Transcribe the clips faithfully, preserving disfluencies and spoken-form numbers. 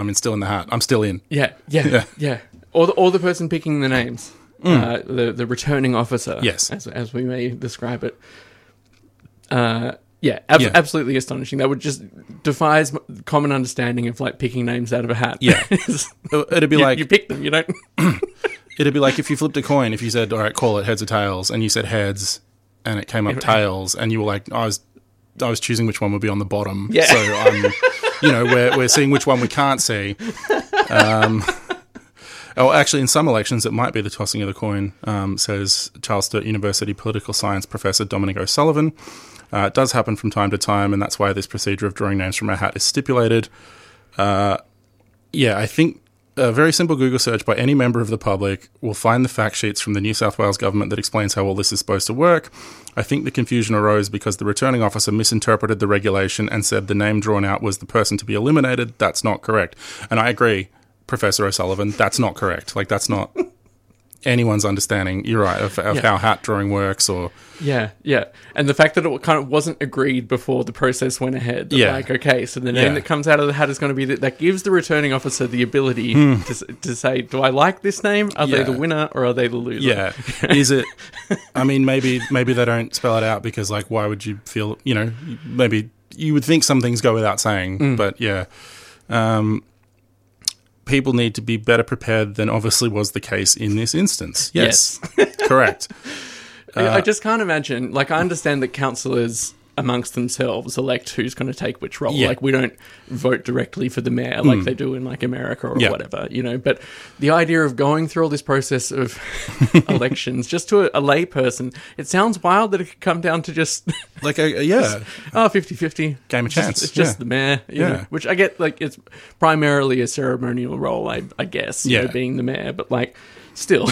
I mean, still in the hat. I'm still in. Yeah, yeah, Yeah. yeah. Or the, or the person picking the names, uh, the the returning officer, Yes. as as we may describe it. Uh, yeah, ab- Yeah. absolutely astonishing. That would just defies m- common understanding of like picking names out of a hat. Yeah. It'd be you, like you pick them, you don't. it'd be like if you flipped a coin. If you said, "All right, call it heads or tails," and you said heads, and it came up tails, and you were like, "I was, I was choosing which one would be on the bottom." Yeah. So I'm, you know, we're we're seeing which one we can't see. Um, oh, actually, in some elections, it might be the tossing of the coin. Um, says Charles Sturt University political science professor Dominic O'Sullivan. Uh, it does happen from time to time, and that's why this procedure of drawing names from a hat is stipulated. Uh, yeah, I think a very simple Google search by any member of the public will find the fact sheets from the New South Wales government that explains how all this is supposed to work. I think the confusion arose because the returning officer misinterpreted the regulation and said the name drawn out was the person to be eliminated. That's not correct. And I agree, Professor O'Sullivan, that's not correct. Like, that's not anyone's understanding, you're right, of, of Yeah. how hat drawing works or... Yeah, yeah. And the fact that it kind of wasn't agreed before the process went ahead. Yeah. Like, okay, so the name Yeah. that comes out of the hat is going to be that, that gives the returning officer the ability to, s- to say, do I like this name? Are they Yeah. the winner or are they the loser? Yeah. Is it... I mean, maybe maybe they don't spell it out because, like, why would you feel... You know, maybe you would think some things go without saying, but yeah. Um, people need to be better prepared than obviously was the case in this instance. Yes. Correct. I- I just can't imagine. Like, I understand that councillors amongst themselves elect who's going to take which role. Yeah. Like, we don't vote directly for the mayor like they do in, like, America or Yeah. whatever, you know. But the idea of going through all this process of elections just to a, a lay person, it sounds wild that it could come down to just, Like, a, yeah. oh, fifty-fifty. Game of Just- chance. It's just Yeah. the mayor, you Yeah. know, which I get, like, it's primarily a ceremonial role, I, I guess, you Yeah. know, being the mayor. But, like, still.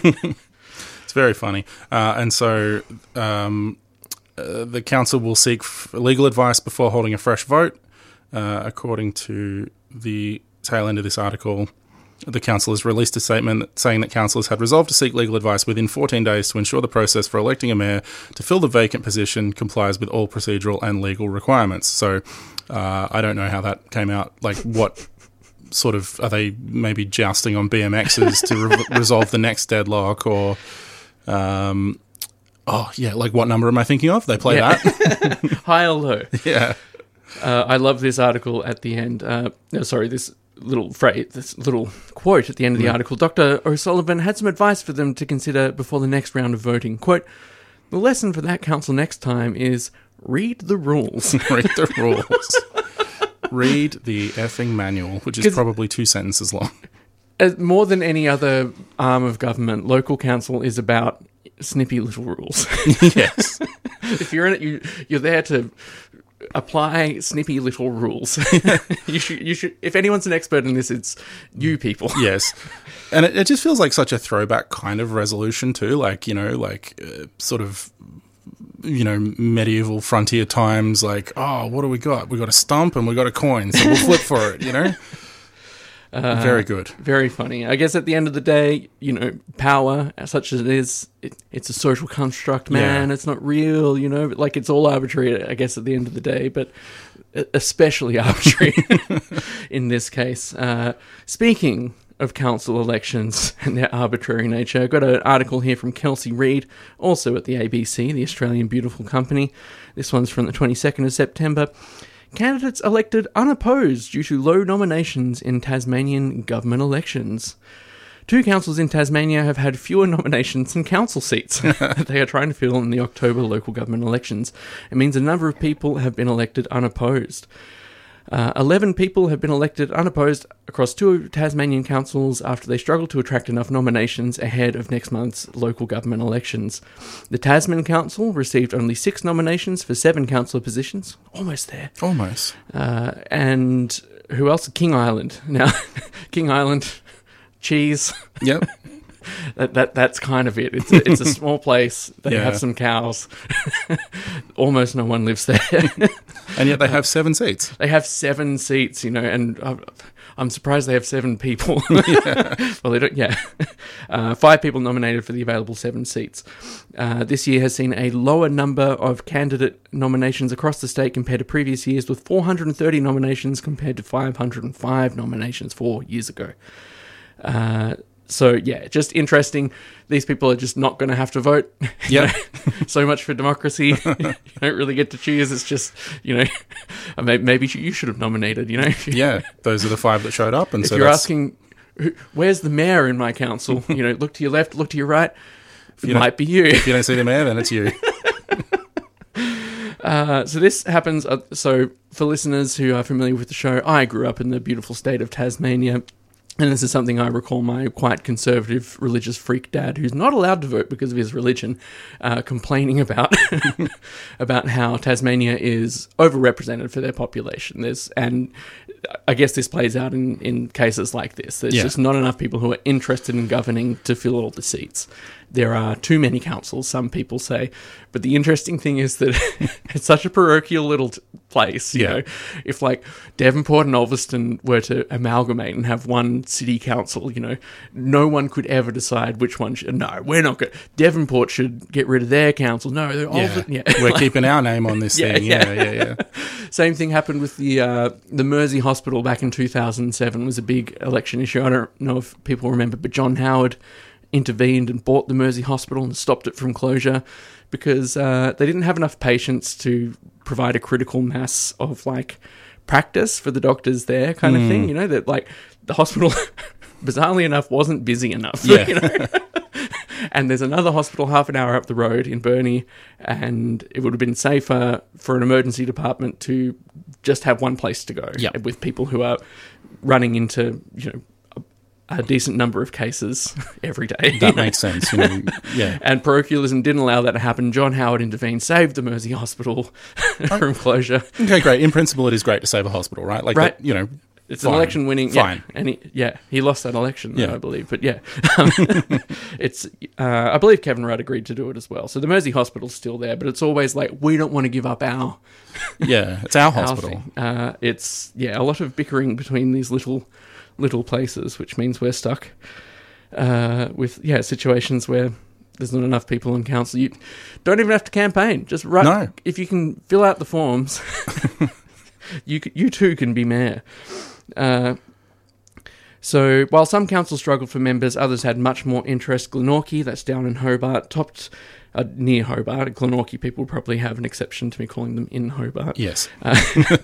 It's very funny. Uh, and so um, uh, the council will seek f- legal advice before holding a fresh vote. Uh, according to the tail end of this article, the council has released a statement saying that councillors had resolved to seek legal advice within fourteen days to ensure the process for electing a mayor to fill the vacant position complies with all procedural and legal requirements. So uh, I don't know how that came out. Like, what sort of, are they maybe jousting on B M Xs to re- resolve the next deadlock, or... Um, oh, yeah, like what number am I thinking of? They play Yeah. that? High or low? Yeah. Uh, I love this article at the end. Uh, no, sorry, this little phrase, this little quote at the end of the article. Doctor O'Sullivan had some advice for them to consider before the next round of voting. Quote, the lesson for that council next time is read the rules. Read the rules. Read the effing manual, which is 'Cause- probably two sentences long. As more than any other arm of government, local council is about snippy little rules. Yes. If you're in it, you, you're there to apply snippy little rules. you should, you should. If anyone's an expert in this, it's you people. Yes. And it, it just feels like such a throwback kind of resolution too. Like, you know, like uh, sort of, you know, medieval frontier times. Like, oh, what do we got? We got a stump and we got a coin, so we'll flip for it, you know? Uh, Very good. Very funny. I guess at the end of the day, you know, power, such as it is, it, it's a social construct, man. Yeah. It's not real, you know. But like, it's all arbitrary, I guess, at the end of the day. But especially arbitrary in this case. Uh, speaking of council elections and their arbitrary nature, I've got an article here from Kelsey Reid, also at the A B C, the Australian Beautiful Company. This one's from the twenty-second of September. Candidates elected unopposed due to low nominations in Tasmanian government elections. Two councils in Tasmania have had fewer nominations than council seats that they are trying to fill in the October local government elections. It means a number of people have been elected unopposed. Uh, Eleven people have been elected unopposed across two Tasmanian councils after they struggled to attract enough nominations ahead of next month's local government elections. The Tasman Council received only six nominations for seven councillor positions. Almost there. Almost. Uh, and who else? King Island. Now, King Island, cheese. Yep. That, that that's kind of it. It's a, it's a small place. They Yeah. have some cows. Almost no one lives there. And yet they have seven seats. They have seven seats, you know, and I've, I'm surprised they have seven people. Yeah. Well, they don't. Yeah, uh, five people nominated for the available seven seats. Uh, this year has seen a lower number of candidate nominations across the state compared to previous years, with four hundred thirty nominations compared to five hundred five nominations four years ago. Uh, So, yeah, just interesting. These people are just not going to have to vote. Yeah. So much for democracy. You don't really get to choose. It's just, you know, maybe you should have nominated, you know. Yeah, those are the five that showed up. And if so you're that's... asking, where's the mayor in my council? You know, look to your left, look to your right. It you might be you. If you don't see the mayor, then it's you. Uh, so this happens. Uh, so for listeners who are familiar with the show, I grew up in the beautiful state of Tasmania. And this is something I recall my quite conservative religious freak dad, who's not allowed to vote because of his religion, uh, complaining about about how Tasmania is overrepresented for their population. There's, and I guess this plays out in, in cases like this. There's yeah. just not enough people who are interested in governing to fill all the seats. There are too many councils, some people say. But the interesting thing is that it's such a parochial little t- place, you yeah. know. If, like, Devonport and Ulverston were to amalgamate and have one city council, you know, no one could ever decide which one should... No, we're not going... Devonport should get rid of their council. No, they're yeah. Ulver- yeah. We're keeping our name on this yeah, thing. Yeah, yeah, yeah. yeah. Same thing happened with the uh, the Mersey Hospital back in two thousand seven. Was a big election issue. I don't know if people remember, but John Howard intervened and bought the Mersey Hospital and stopped it from closure because uh, they didn't have enough patients to provide a critical mass of, like, practice for the doctors there, kind of mm. thing. You know, that, like, the hospital, bizarrely enough, wasn't busy enough. Yeah. You know? And there's another hospital half an hour up the road in Burnie, and it would have been safer for an emergency department to just have one place to go yep. with people who are running into, you know, a decent number of cases every day. That makes sense. You know, yeah. And parochialism didn't allow that to happen. John Howard intervened, saved the Mersey Hospital from closure. Okay, great. In principle, it is great to save a hospital, right? Like, right. That, you know, it's fine. an election winning. Fine. Yeah, and he, yeah, he lost that election, yeah. I believe. But yeah, um, it's. Uh, I believe Kevin Rudd agreed to do it as well. So the Mersey Hospital's still there, but it's always like, we don't want to give up our. Yeah, it's our, our hospital. Uh, it's yeah, a lot of bickering between these little. little places, which means we're stuck uh, with yeah situations where there's not enough people in council. You don't even have to campaign. Just write. No. If you can fill out the forms, you you too can be mayor. Uh, so while some councils struggled for members, others had much more interest. Glenorchy, that's down in Hobart, topped. Uh, near Hobart. Glenorchy people probably have an exception to me calling them in Hobart. Yes. Uh,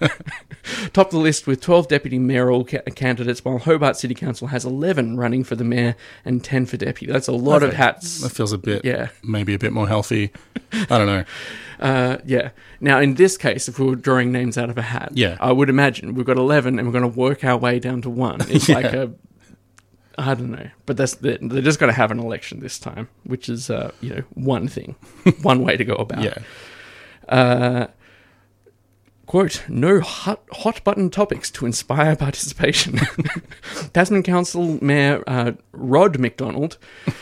top the list with twelve deputy mayoral ca- candidates, while Hobart City Council has eleven running for the mayor and ten for deputy. That's a lot okay. of hats. That feels a bit, yeah. maybe a bit more healthy. I don't know. Uh, yeah. Now, in this case, if we were drawing names out of a hat, yeah. I would imagine we've got eleven and we're going to work our way down to one. It's yeah. like a... I don't know, but that's the, they're just going to have an election this time, which is uh, you know one thing, one way to go about. Yeah. Uh, quote: no hot, hot button topics to inspire participation. Tasman Council Mayor uh, Rod McDonald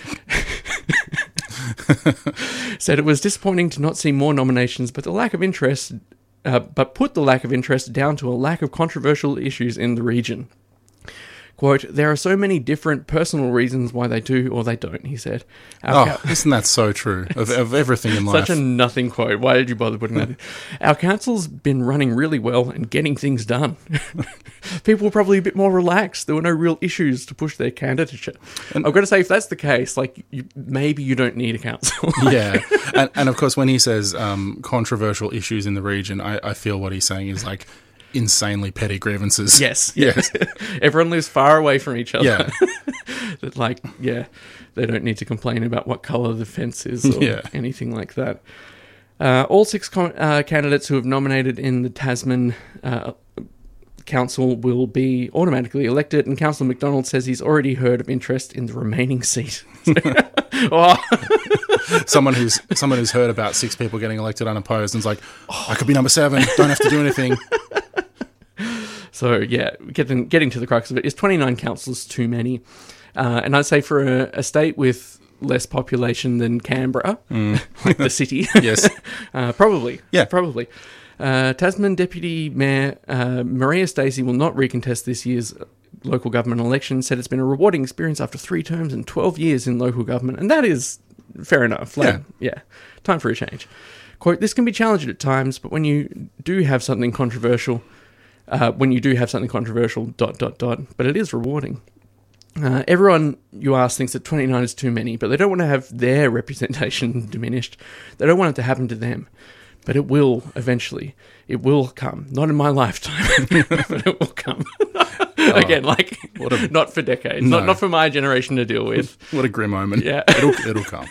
said it was disappointing to not see more nominations, but the lack of interest, uh, but put the lack of interest down to a lack of controversial issues in the region. Quote, there are so many different personal reasons why they do or they don't, he said. Our oh, ca- isn't that so true of, of everything in life? Such a nothing quote. Why did you bother putting that in? Our council's been running really well and getting things done. People were probably a bit more relaxed. There were no real issues to push their candidature. And I've got to say, if that's the case, like you, maybe you don't need a council. Yeah. And, and of course, when he says um, controversial issues in the region, I, I feel what he's saying is like, insanely petty grievances. Yes, yes. Everyone lives far away from each other. Yeah. That, like, yeah, they don't need to complain about what colour the fence is or yeah. anything like that. Uh, all six con- uh, candidates who have nominated in the Tasman uh, Council will be automatically elected, and Councillor McDonald says he's already heard of interest in the remaining seat. Oh. Someone who's someone who's heard about six people getting elected unopposed and's like, oh, I could be number seven, don't have to do anything. So, yeah, getting getting to the crux of it, is twenty-nine councillors too many? Uh, and I'd say for a, a state with less population than Canberra, mm. like the city, yes, uh, probably, yeah, probably. Uh, Tasman Deputy Mayor uh, Maria Stacey will not recontest this year's local government election, said it's been a rewarding experience after three terms and twelve years in local government. And that is fair enough. Like, yeah. yeah, time for a change. Quote, this can be challenging at times, but when you do have something controversial, uh, when you do have something controversial, dot, dot, dot, but it is rewarding. Uh, everyone you ask thinks that twenty-nine is too many, but they don't want to have their representation diminished. They don't want it to happen to them. But it will eventually. It will come. Not in my lifetime, but it will come. Again, like, what a, not for decades. No. Not, not for my generation to deal with. What a grim moment. Yeah. It'll, it'll come.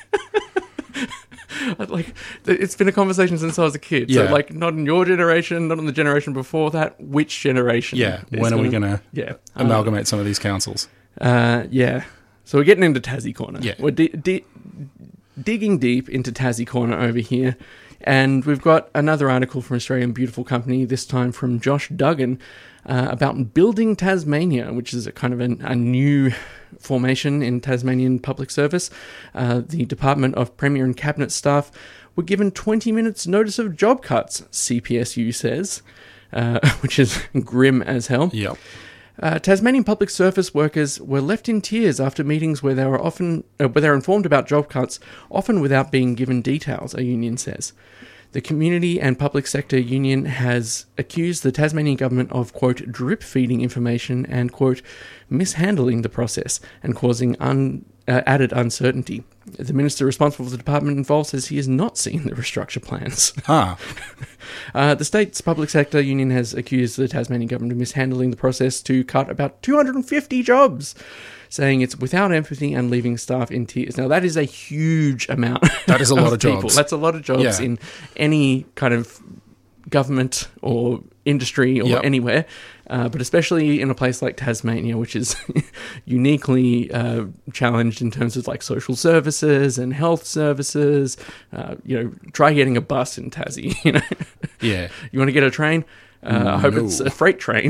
Like, it's been a conversation since I was a kid. Yeah. So, like, not in your generation, not in the generation before that. Which generation? Yeah. When are we going to yeah. amalgamate uh, some of these councils? Uh, yeah. So we're getting into Tassie Corner. Yeah. We're di- di- digging deep into Tassie Corner over here. And we've got another article from Australian Beautiful Company, this time from Josh Duggan, uh, about Building Tasmania, which is a kind of an, a new formation in Tasmanian public service. Uh, the Department of Premier and Cabinet staff were given twenty minutes notice of job cuts, C P S U says, uh, which is grim as hell. Yep. Uh, Tasmanian public service workers were left in tears after meetings where they were often uh, where they were informed about job cuts, often without being given details, a union says. The Community and Public Sector Union has accused the Tasmanian government of, quote, drip-feeding information and, quote, mishandling the process and causing un, uh, added uncertainty. The minister responsible for the department involved says he has not seen the restructure plans. Ah. uh, the state's public sector union has accused the Tasmanian government of mishandling the process to cut about two hundred fifty jobs, saying it's without empathy and leaving staff in tears. Now, that is a huge amount. That is a lot of, of people. jobs. That's a lot of jobs yeah. in any kind of government or industry or yep. anywhere, uh, but especially in a place like Tasmania, which is uniquely uh, challenged in terms of like social services and health services. Uh, you know, try getting a bus in Tassie. You know, yeah. You want to get a train? Uh, no. I hope it's a freight train.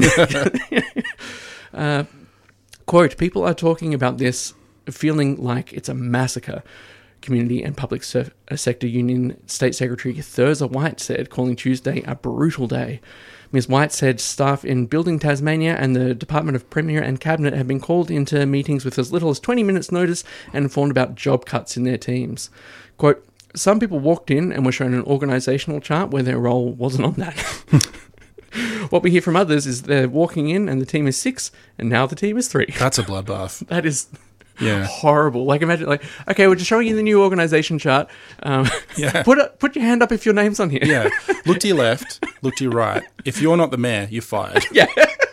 uh, quote: people are talking about this, feeling like it's a massacre. Community and Public Sector Union State Secretary Thurza White said, calling Tuesday a brutal day. Miz White said staff in Building Tasmania and the Department of Premier and Cabinet have been called into meetings with as little as twenty minutes notice and informed about job cuts in their teams. Quote, some people walked in and were shown an organisational chart where their role wasn't on that. What we hear from others is they're walking in and the team is six and now the team is three. That's a bloodbath. That is... Yeah, horrible. Like, imagine, like, okay, we're just showing you the new organisation chart. Um, yeah, put a, put your hand up if your name's on here. Yeah, look to your left, look to your right. If you're not the mayor, you're fired. Yeah.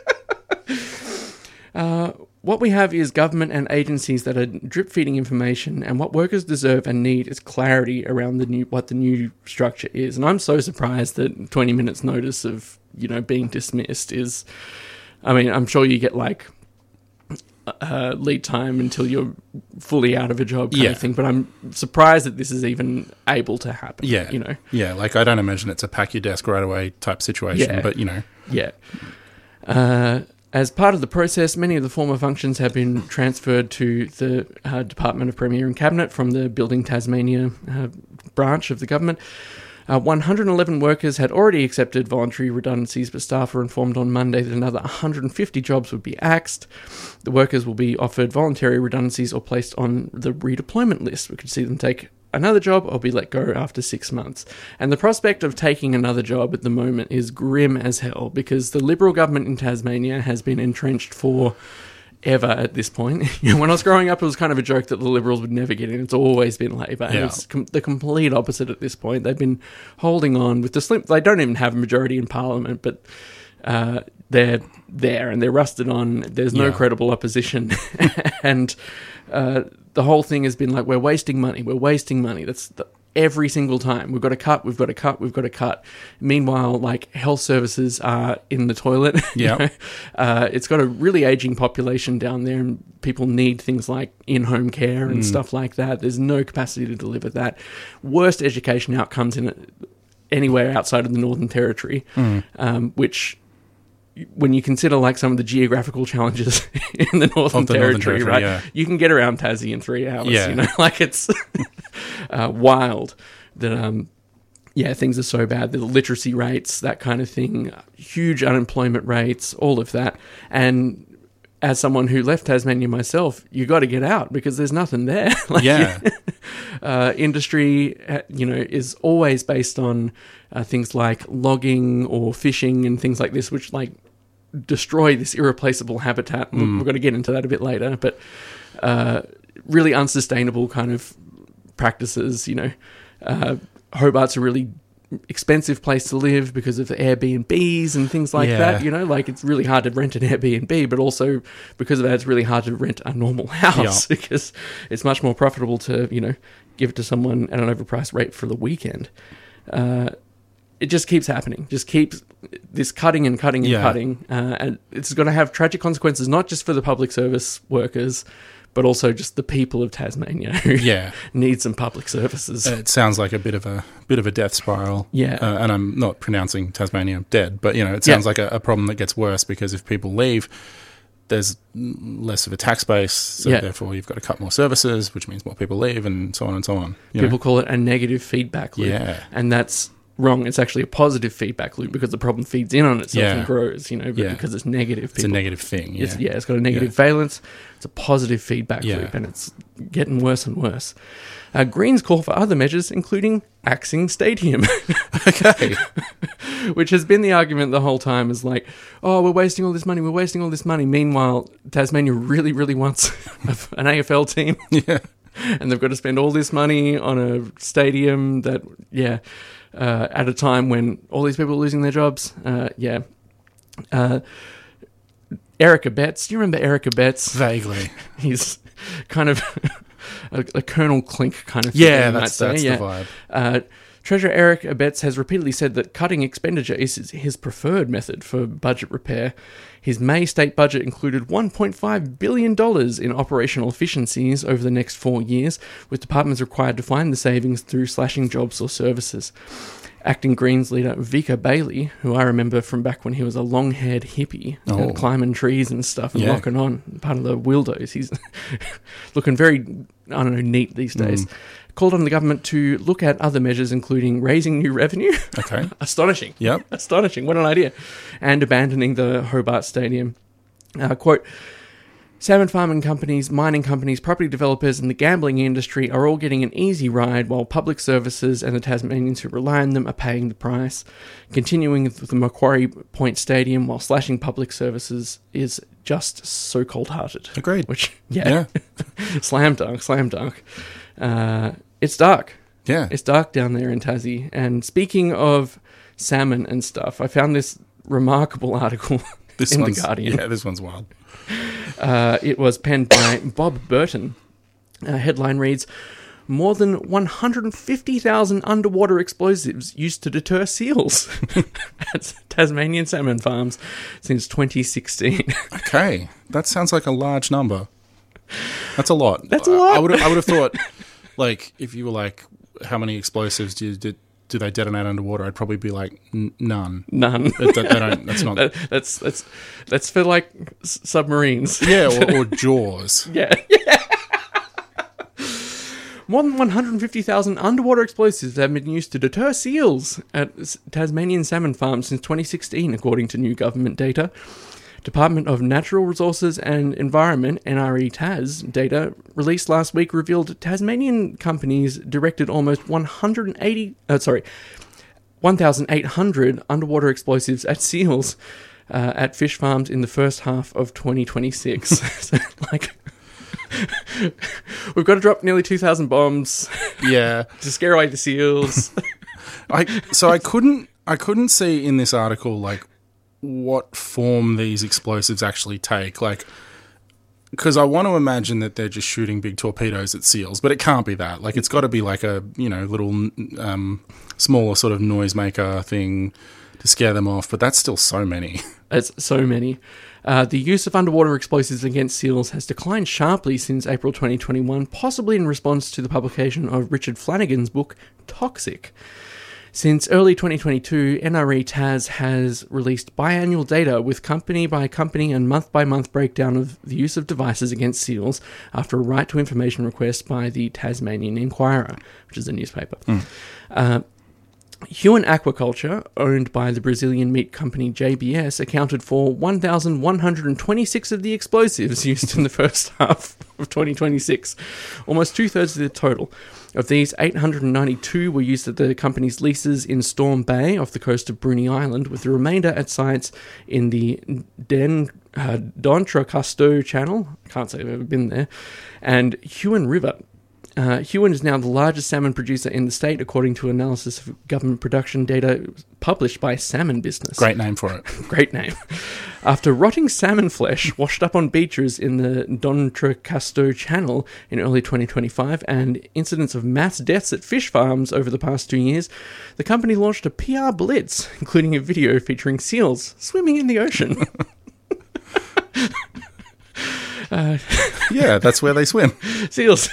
uh, what we have is government and agencies that are drip feeding information, and what workers deserve and need is clarity around the new what the new structure is. And I'm so surprised that twenty minutes notice of you know being dismissed is. I mean, I'm sure you get like. Uh, lead time until you're fully out of a job kind yeah. of thing, but I'm surprised that this is even able to happen. Yeah, you know, yeah. Like I don't imagine it's a pack your desk right away type situation, yeah. but you know, yeah. Uh, as part of the process, many of the former functions have been transferred to the uh, Department of Premier and Cabinet from the Building Tasmania uh, branch of the government. Uh, one hundred eleven workers had already accepted voluntary redundancies, but staff were informed on Monday that another one hundred fifty jobs would be axed. The workers will be offered voluntary redundancies or placed on the redeployment list. We could see them take another job or be let go after six months. And the prospect of taking another job at the moment is grim as hell because the Liberal government in Tasmania has been entrenched for ever at this point. You know, when I was growing up, it was kind of a joke that the Liberals would never get in. It's always been Labor. And yeah. it's com- the complete opposite at this point. They've been holding on with the slim... They don't even have a majority in Parliament, but uh, they're there and they're rusted on. There's no yeah. credible opposition. and uh, the whole thing has been like, we're wasting money. We're wasting money. That's the, every single time. We've got to cut, we've got to cut, we've got to cut. Meanwhile, like, health services are in the toilet. Yeah. uh, it's got a really aging population down there, and people need things like in-home care and mm. stuff like that. There's no capacity to deliver that. Worst education outcomes in it, anywhere outside of the Northern Territory, mm. um, which... when you consider like some of the geographical challenges in the Northern the Territory, Northern Territory right? Yeah. You can get around Tassie in three hours. Yeah. You know, like it's uh, wild that um, yeah, things are so bad. The literacy rates, that kind of thing, huge unemployment rates, all of that, and as someone who left Tasmania myself, you got to get out because there's nothing there. Like, Yeah. uh, industry, uh, you know, is always based on uh, things like logging or fishing and things like this, which like destroy this irreplaceable habitat. Mm. We're, we're going to get into that a bit later, but uh, really unsustainable kind of practices. You know, uh, Hobart's a really expensive place to live because of the Airbnbs and things like Yeah. that, you know, like it's really hard to rent an Airbnb, but also because of that it's really hard to rent a normal house Yeah. because it's much more profitable to, you know, give it to someone at an overpriced rate for the weekend. Uh, it just keeps happening, just keeps this cutting and cutting and Yeah. cutting, uh, and it's going to have tragic consequences, not just for the public service workers, but also just the people of Tasmania who Yeah. need some public services. It sounds like a bit of a bit of a death spiral. Yeah. Uh, and I'm not pronouncing Tasmania dead, but you know, it sounds Yeah. like a, a problem that gets worse because if people leave, there's less of a tax base, so Yeah. therefore you've got to cut more services, which means more people leave, and so on and so on. you People know? call it a negative feedback loop. Yeah. And that's wrong. It's actually a positive feedback loop because the problem feeds in on itself Yeah. and grows, you know, but Yeah. because it's negative. It's a people- negative thing. Yeah. It's, yeah, it's got a negative valence. It's a positive feedback Yeah. loop, and it's getting worse and worse. Uh, Greens call for other measures, including axing stadium, Okay. which has been the argument the whole time is like, oh, we're wasting all this money, we're wasting all this money. Meanwhile, Tasmania really, really wants an A F L team. Yeah. And they've got to spend all this money on a stadium that, yeah, uh, at a time when all these people are losing their jobs. Uh, yeah. Uh, Erica Betts. Do you remember Erica Betts? Vaguely. He's kind of a, a Colonel Clink kind of Yeah, figure, you might that's, say. that's yeah. the vibe. Uh, Treasurer Eric Betts has repeatedly said that cutting expenditure is his preferred method for budget repair. His May state budget included one point five billion dollars in operational efficiencies over the next four years, with departments required to find the savings through slashing jobs or services. Acting Greens leader Vika Bailey, who I remember from back when he was a long-haired hippie, Oh. and climbing trees and stuff and Yeah. rocking on, part of the Wildos. He's looking very, I don't know, neat these days. Mm. Called on the government to look at other measures, including raising new revenue. Okay. Astonishing. Yep. Astonishing. What an idea. And abandoning the Hobart Stadium. Uh, quote, salmon farming companies, mining companies, property developers, and the gambling industry are all getting an easy ride, while public services and the Tasmanians who rely on them are paying the price. Continuing with the Macquarie Point Stadium while slashing public services is just so cold-hearted. Agreed. Which, yeah, Yeah. slam dunk, slam dunk. Uh, it's dark. Yeah. It's dark down there in Tassie. And speaking of salmon and stuff, I found this remarkable article This in The one's, Guardian. Yeah, this one's wild. Uh, it was penned by Bob Burton. Uh, headline reads, more than one hundred fifty thousand underwater explosives used to deter seals at Tasmanian salmon farms since twenty sixteen. Okay. That sounds like a large number. That's a lot. That's a lot. I would I would have thought, like, if you were like, how many explosives do you, do, do they detonate underwater? I'd probably be like, N- none. None. They, they don't. That's not. That- that's that's that's for like s- submarines. Yeah, or, or Jaws. Yeah. yeah. More than one hundred fifty thousand underwater explosives have been used to deter seals at s- Tasmanian salmon farms since twenty sixteen, according to new government data. Department of Natural Resources and Environment, N R E Tas, data released last week revealed Tasmanian companies directed almost one hundred eighty, uh, sorry, one thousand eight hundred underwater explosives at seals uh, at fish farms in the first half of twenty twenty-six. So, like, we've got to drop nearly two thousand bombs Yeah. to scare away the seals. I so I couldn't I couldn't see in this article like what form these explosives actually take, like, because I want to imagine that they're just shooting big torpedoes at seals, but it can't be that. Like, it's got to be like a, you know, little um, smaller sort of noisemaker thing to scare them off, but that's still so many. It's so many. Uh, the use of underwater explosives against seals has declined sharply since April twenty twenty-one, possibly in response to the publication of Richard Flanagan's book, Toxic. Since early twenty twenty-two, N R E Tas has released biannual data with company-by-company and month-by-month breakdown of the use of devices against seals after a right-to-information request by the Tasmanian Inquirer, which is a newspaper. Mm. Uh, Huon Aquaculture, owned by the Brazilian meat company J B S, accounted for one thousand one hundred twenty-six of the explosives used in the first half of twenty twenty-six, almost two-thirds of the total. Of these, eight hundred ninety-two were used at the company's leases in Storm Bay off the coast of Bruny Island, with the remainder at sites in the Den uh, D'Entrecasteaux Channel, I can't say I've ever been there, and Huon River. Uh, Huon is now the largest salmon producer in the state, according to analysis of government production data published by Salmon Business. Great name for it. Great name. After rotting salmon flesh washed up on beaches in the D'Entrecasteaux Channel in early twenty twenty-five and incidents of mass deaths at fish farms over the past two years, the company launched a P R blitz, including a video featuring seals swimming in the ocean. Uh, yeah, that's where they swim. Seals.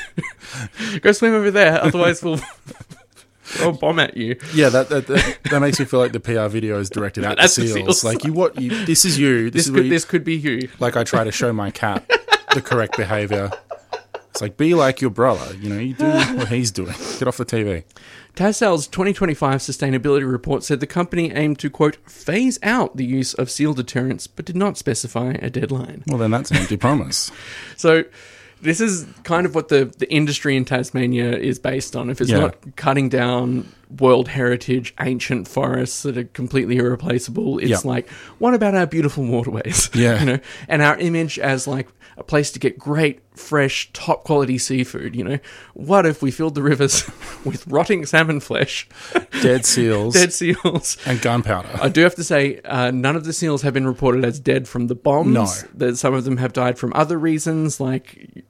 Go swim over there, otherwise we'll throw a bomb at you. Yeah, that, that that that makes me feel like the P R video is directed at the seals. the seals. Like, you, what? You, this is you. This, This, is could, you, this could be you. Like, I try to show my cat the correct behaviour. It's like, be like your brother. You know, you do what he's doing. Get off the T V. TASAL's twenty twenty-five sustainability report said the company aimed to, quote, phase out the use of seal deterrents, but did not specify a deadline. Well, then that's an empty promise. So this is kind of what the, the industry in Tasmania is based on. If it's Yeah. not cutting down World Heritage ancient forests that are completely irreplaceable, it's Yep. like, what about our beautiful waterways? Yeah. You know, and our image as like a place to get great, fresh, top quality seafood, you know? What if we filled the rivers with rotting salmon flesh, Dead seals dead seals, and gunpowder. I do have to say, uh, none of the seals have been reported as dead from the bombs. No. That some of them have died from other reasons, like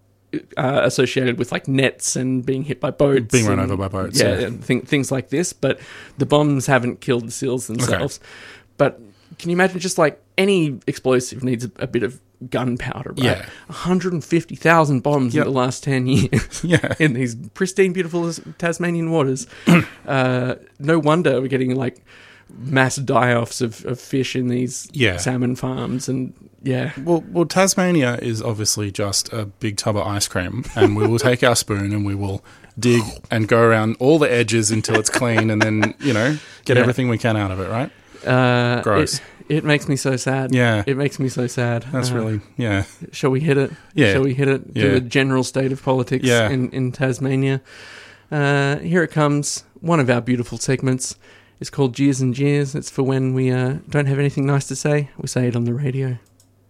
uh, associated with like nets and being hit by boats, Being run and- over by boats, Yeah, yeah. and th- things like this. But the bombs haven't killed the seals themselves. But can you imagine just like any explosive needs a, a bit of gunpowder, right? Yeah. one hundred fifty thousand bombs Yep. in the last ten years. Yeah. In these pristine, beautiful Tasmanian waters. uh, no wonder we're getting like mass die-offs of, of fish in these Yeah. salmon farms. And yeah, Well, well, Tasmania is obviously just a big tub of ice cream, and we will take our spoon and we will dig and go around all the edges until it's clean, and then, you know, get Yeah. everything we can out of it, right? uh, Gross. It, it makes me so sad. Yeah. It makes me so sad. That's Uh, really, yeah. Shall we hit it? Yeah. Shall we hit it to Yeah. the general state of politics Yeah. in, in Tasmania? Uh, here it comes. One of our beautiful segments is called Jeers and Jeers. It's for when we uh, don't have anything nice to say. We say it on the radio.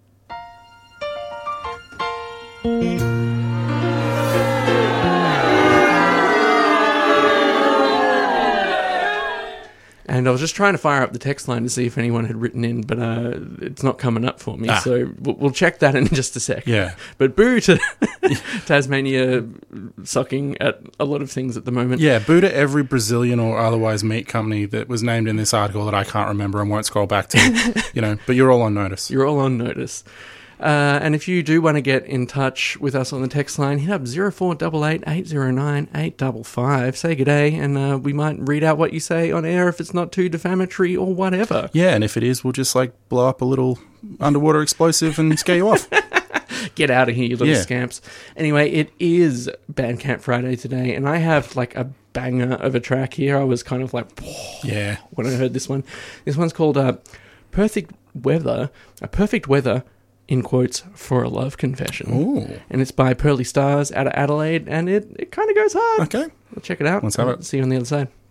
And I was just trying to fire up the text line to see if anyone had written in, but uh, it's not coming up for me. Ah. So we'll, we'll check that in just a sec. Yeah. But boo to Tasmania sucking at a lot of things at the moment. Yeah, boo to every Brazilian or otherwise meat company that was named in this article that I can't remember and won't scroll back to, you know, but you're all on notice. You're all on notice. Uh, and if you do want to get in touch with us on the text line, hit up zero four eight eight, eight zero nine, eight five five. Say good day, and uh, we might read out what you say on air if it's not too defamatory or whatever. Yeah, and if it is, we'll just, like, blow up a little underwater explosive and scare you off. Get out of here, you little Yeah. scamps. Anyway, it is Bandcamp Friday today, and I have like a banger of a track here. I was kind of like, Yeah. when I heard this one. This one's called uh, Perfect Weather, a Perfect Weather, in quotes, for a love confession. Ooh. And it's by Pearly Stars out of Adelaide, and it, it kind of goes hard. Okay. We'll check it out. Let's have it. See you on the other side.